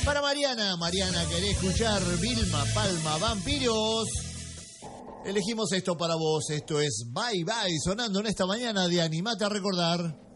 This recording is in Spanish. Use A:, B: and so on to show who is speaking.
A: Para Mariana, ¿querés escuchar Vilma Palma, Vampiros? Elegimos esto para vos, esto es Bye Bye, sonando en esta mañana de Animate a Recordar.